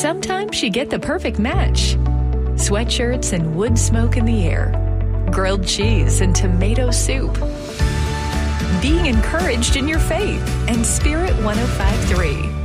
sometimes you get the perfect match. Sweatshirts and wood smoke in the air. Grilled cheese and tomato soup. Being encouraged in your faith and Spirit 105.3.